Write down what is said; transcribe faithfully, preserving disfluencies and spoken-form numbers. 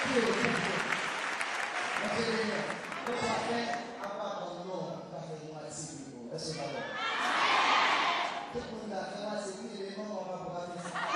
Tout le monde a fait, c'est lui, les gens vont pas pouvoir faire ça.